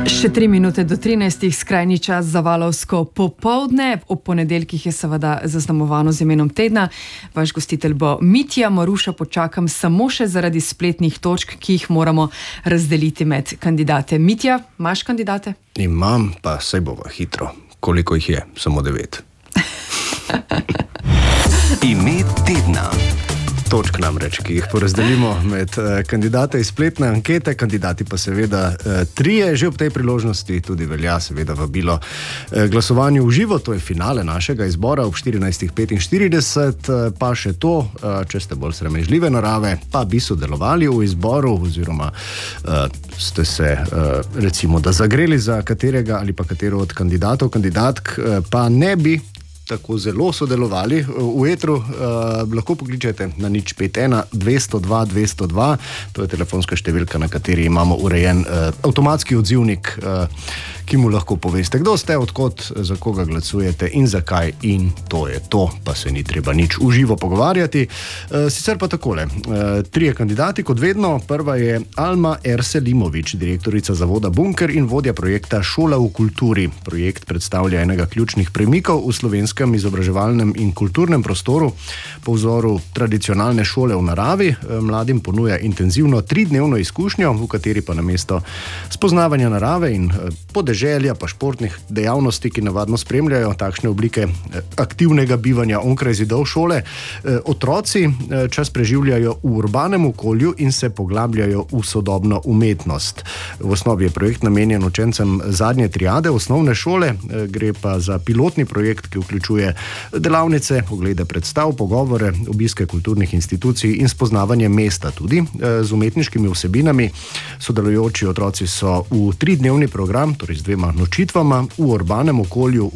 Še 3 minute do 13, skrajni čas za valovsko popoldne. Ob ponedeljkih je seveda zaznamovano z imenom tedna. Vaš gostitelj bo Mitja Maruša. Počakam samo še zaradi spletnih točk, ki jih moramo razdeliti med kandidate. Mitja, imaš kandidate? Imam, pa saj bova hitro. Koliko jih je? Samo 9. Ime tedna. Točk namreč, ki jih porazdelimo med kandidate iz spletne ankete, kandidati pa seveda 3. Že ob tej priložnosti tudi velja seveda vabilo glasovanju v živo, to je finale našega izbora ob 14.45, pa še to, če ste bolj sramežljive narave, pa bi sodelovali v izboru oziroma ste se recimo da zagreli za katerega ali pa katero od kandidatov, kandidatk, pa ne bi tako zelo sodelovali v etru, lahko pokličete na 051 202 202, to je telefonska številka, na kateri imamo urejen avtomatski odzivnik, ki mu lahko poveste, kdo ste, odkot, za koga glasujete in zakaj, in to je to, pa se ni treba nič v živo pogovarjati. Sicer pa takole, 3 kandidati, kot vedno. Prva je Alma R. Selimović, direktorica zavoda Bunker in vodja projekta Šola v kulturi. Projekt predstavlja enega ključnih premikov v slovenskem izobraževalnem in kulturnem prostoru. Po vzoru tradicionalne šole v naravi mladim ponuja intenzivno 3-dnevno izkušnjo, v kateri pa namesto spoznavanja narave in podeželja pa športnih dejavnosti, ki navadno spremljajo takšne oblike aktivnega bivanja onkraj zidov šole, otroci čas preživljajo v urbanem okolju in se poglabljajo v sodobno umetnost. V osnovi je projekt namenjen učencem zadnje triade osnovne šole, gre pa za pilotni projekt, ki vključuje delavnice, oglede predstav, pogovore, obiske kulturnih institucij in spoznavanje mesta tudi z umetniškimi vsebinami. Sodelujoči otroci so v 3-dnevni program, torej z 2 nočitvama, v urbanem okolju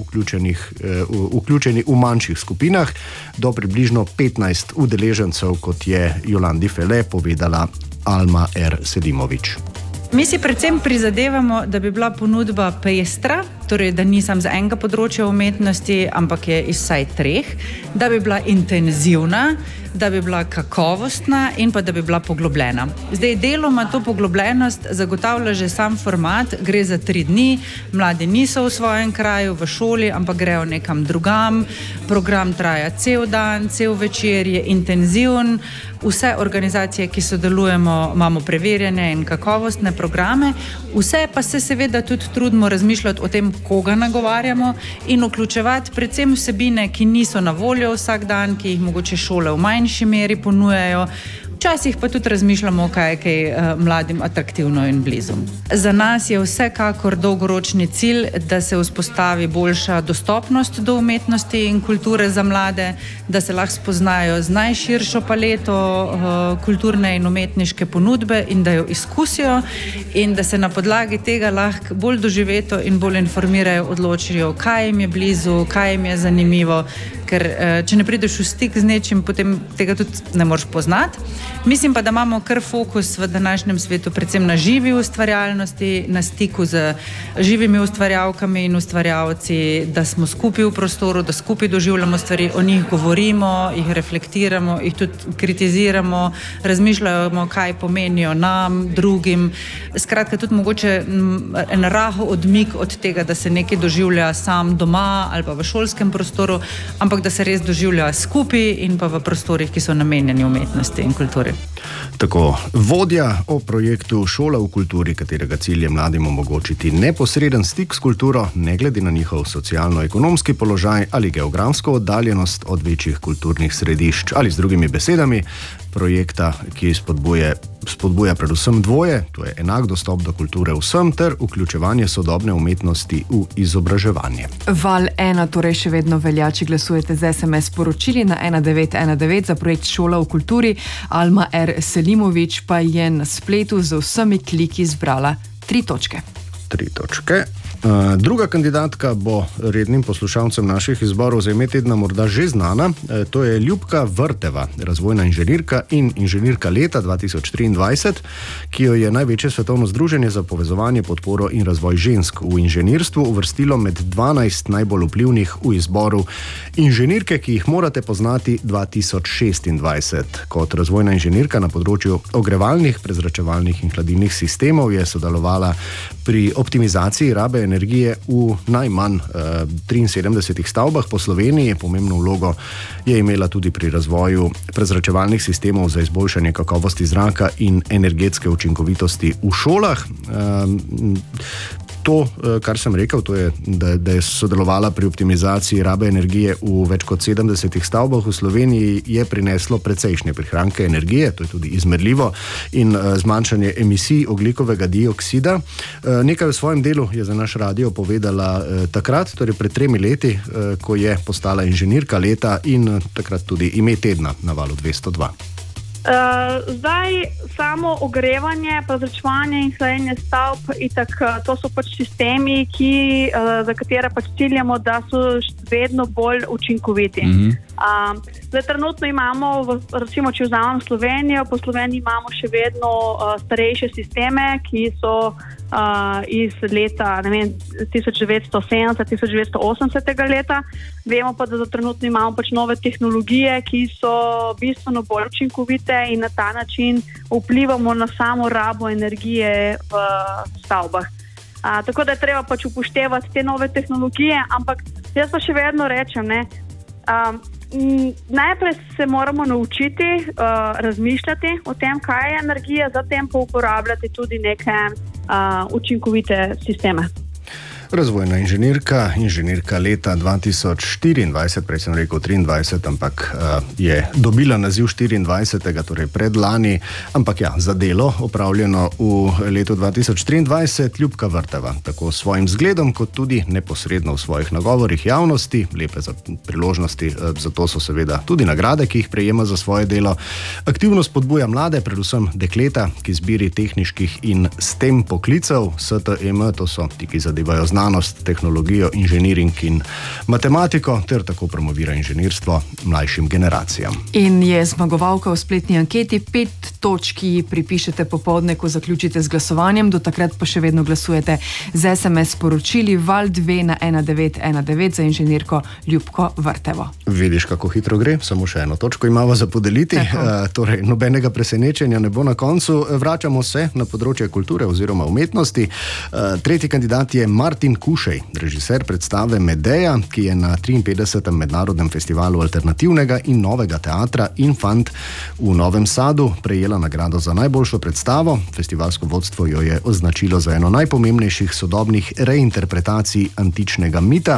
vključeni v manjših skupinah, do približno 15 udeležencev, kot je Jolandi Fele povedala Alma R. Selimović. Mi si predvsem prizadevamo, da bi bila ponudba pestra, torej da ni samo z enega področja umetnosti, ampak je iz vsaj 3, da bi bila intenzivna, da bi bila kakovostna in pa da bi bila poglobljena. Zdaj, deloma to poglobljenost zagotavlja že sam format, gre za 3 dni, mladi niso v svojem kraju, v šoli, ampak grejo nekam drugam, program traja cel dan, cel večer, je intenziven, vse organizacije, ki sodelujemo, imamo preverjene in kakovostne programe, vse pa se seveda tudi trudimo razmišljati o tem, koga nagovarjamo in vključevati predvsem vsebine, ki niso na voljo vsak dan, ki jih mogoče šole v manjši meri ponujajo. Včasih pa tudi razmišljamo, kaj je kaj mladim atraktivno in blizu. Za nas je vsekakor dolgoročni cilj, da se vzpostavi boljša dostopnost do umetnosti in kulture za mlade, da se lahko spoznajo z najširšo paleto kulturne in umetniške ponudbe in da jo izkusijo in da se na podlagi tega lahko bolj doživeto in bolj informirajo, odločijo, kaj jim je blizu, kaj jim je zanimivo, ker če ne prideš v stik z nečim, potem tega tudi ne moreš poznati. Mislim pa, da imamo kar fokus v današnjem svetu predvsem na živi ustvarjalnosti, na stiku z živimi ustvarjalkami in ustvarjalci, da smo skupaj v prostoru, da skupaj doživljamo stvari, o njih govorimo, jih reflektiramo, jih tudi kritiziramo, razmišljamo, kaj pomenijo nam, drugim. Skratka, tudi mogoče en rahel odmik od tega, da se nekaj doživlja sam doma ali pa v šolskem prostoru, ampak da se res doživlja skupaj in pa v prostorih, ki so namenjeni umetnosti in kulturi. Tako, vodja o projektu Šola v kulturi, katerega cilj je mladim omogočiti neposreden stik s kulturo, ne glede na njihov socialno-ekonomski položaj ali geografsko oddaljenost od večjih kulturnih središč, ali z drugimi besedami, projekta, ki spodbuja predvsem dvoje, to je enak dostop do kulture vsem ter vključevanje sodobne umetnosti v izobraževanje. Val 1 torej še vedno velja, če glasujete z SMS sporočili na 1919 za projekt Šola v kulturi. Alma R. Selimović pa je na spletu z vsemi kliki zbrala 3 točke. 3 točke. Druga kandidatka bo rednim poslušalcem naših izborov za ime tedna morda že znana. To je Ljubka Vrteva, razvojna inženirka in inženirka leta 2023, ki jo je največje svetovno združenje za povezovanje, podporo in razvoj žensk v inženirstvu uvrstilo med 12 najbolj vplivnih v izboru inženirke, ki jih morate poznati 2026. Kot razvojna inženirka na področju ogrevalnih, prezračevalnih in hladilnih sistemov je sodelovala pri optimizaciji rabe energije v najmanj 73 stavbah po Sloveniji. Pomembno vlogo je imela tudi pri razvoju prezračevalnih sistemov za izboljšanje kakovosti zraka in energetske učinkovitosti v šolah. To, kar sem rekel, to je, da je sodelovala pri optimizaciji rabe energije v več kot 70 stavbah v Sloveniji, je prineslo precejšnje prihranke energije, to je tudi izmerljivo, in zmanjšanje emisij ogljikovega dioksida. Nekaj v svojem delu je za naš radio povedala takrat, torej pred 3 leti, ko je postala inženirka leta in takrat tudi ime tedna na Valu 202. Zdaj samo ogrevanje, prezračevanje in hlajenje stavb, to so pač sistemi, za katere pač ciljamo, da so vedno bolj učinkoviti. Zdaj trenutno imamo, recimo če vzamem Slovenijo, po Sloveniji imamo še vedno starejše sisteme, ki so iz leta 1970-1980 leta. Vemo pa, da trenutno imamo pač nove tehnologije, ki so bistveno bolj učinkovite in na ta način vplivamo na samo rabo energije v stavbah. Tako da je treba pač upoštevati te nove tehnologije, ampak jaz pa še vedno rečem, najprej se moramo naučiti razmišljati o tem, kaj je energija, zatem pa uporabljati tudi neke učinkovite sisteme. Razvojna inženirka leta 2024, prej sem rekel 23, ampak je dobila naziv 24, torej predlani, ampak ja, za delo opravljeno v letu 2023, Ljubka Vrteva, tako s svojim zgledom, kot tudi neposredno v svojih nagovorih javnosti, lepe priložnosti, zato so seveda tudi nagrade, ki jih prejema za svoje delo. Aktivno spodbuja mlade, predvsem dekleta, k izbiri tehniških in STEM poklicev, STEM, to so ti, ki zadevajo znanost, tehnologijo, inženiring in matematiko, ter tako promovira inženirstvo mlajšim generacijam. In je zmagovalka v spletni anketi, 5 točk, ki ji pripišete popoldne, ko zaključite z glasovanjem, do takrat pa še vedno glasujete z SMS sporočili Val 2 na 1919 za inženirko Ljubko Vrtevo. Vidiš, kako hitro gre, samo še eno točko imamo za podeliti, torej nobenega presenečenja ne bo na koncu. Vračamo se na področje kulture oziroma umetnosti. Tretji kandidat je Martin Kušej, režiser predstave Medeja, ki je na 53. mednarodnem festivalu alternativnega in novega teatra Infant v Novem Sadu prejela nagrado za najboljšo predstavo. Festivalsko vodstvo jo je označilo za eno najpomembnejših sodobnih reinterpretacij antičnega mita.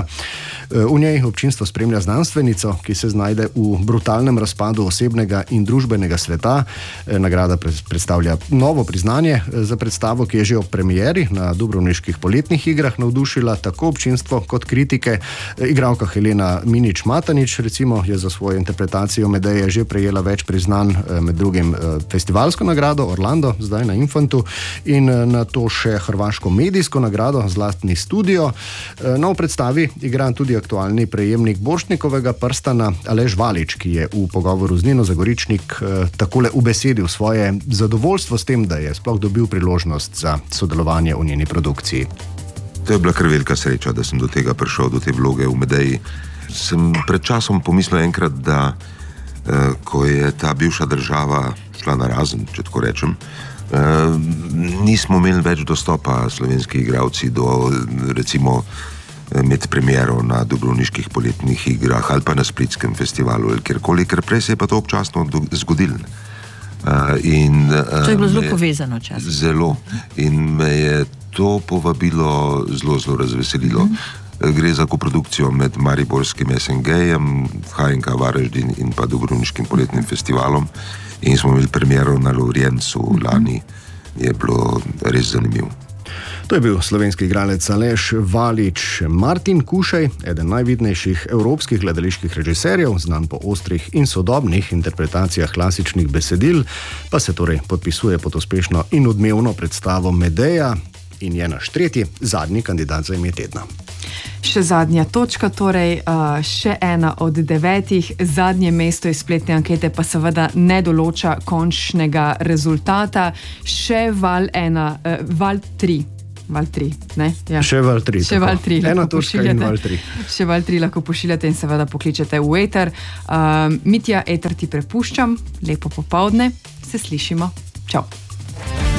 V njej občinstvo spremlja znanstvenico, ki se znajde v brutalnem razpadu osebnega in družbenega sveta. Nagrada predstavlja novo priznanje za predstavo, ki je že ob premieri na Dubrovniških poletnih igrah navdušila tako občinstvo kot kritike. Igralka Helena Minić-Matanić recimo je za svojo interpretacijo Medeje že prejela več priznanj, med drugim festivalsko nagrado Orlando, zdaj na Infantu, in na to še hrvaško medijsko nagrado Zlatni studio. Na predstavi igra tudi aktualni prejemnik Borštnikovega prstana Aleš Valič, ki je v pogovoru z Nino Zagoričnik takole ubesedil svoje zadovoljstvo s tem, da je sploh dobil priložnost za sodelovanje v njeni produkciji. To je bila kar velika sreča, da sem do tega prišel, do te vloge v Medeji. Sem pred časom pomislil enkrat, da ko je ta bivša država šla na razen, če tako rečem, nismo imeli več dostopa slovenski igralci do, recimo, med premiero na Dubrovniških poletnih igrah ali pa na Splitskem festivalu ali kjerkoli, ker prej se je pa to občasno zgodilo. To je bilo zelo povezano čas. Zelo. In me je to povabilo zelo, zelo razveselilo. Gre za koprodukcijo med mariborskim SNG-jem, HNK Varaždin in pa Dubrovniškim poletnim festivalom. In smo imeli premiero na Lovrijencu lani. Je bilo res zanimivo. To je bil slovenski igralec Aleš Valič. Martin Kušej, eden najvidnejših evropskih gledaliških režiserjev, znan po ostrih in sodobnih interpretacijah klasičnih besedil, pa se torej podpisuje pod uspešno in odmevno predstavo Medeja. in je naš tretji, zadnji kandidat za ime tedna. Še zadnja točka, torej še ena od 9. Zadnje mesto iz spletne ankete pa seveda ne določa končnega rezultata. Še val 3. Val 3, ne? Ja. Še val 3. Še val 3. Ena točka in val 3. Še val 3 lahko pošiljate in seveda pokličete v eter. Mitja, eter ti prepuščam. Lepo popoldne. Se slišimo. Čau.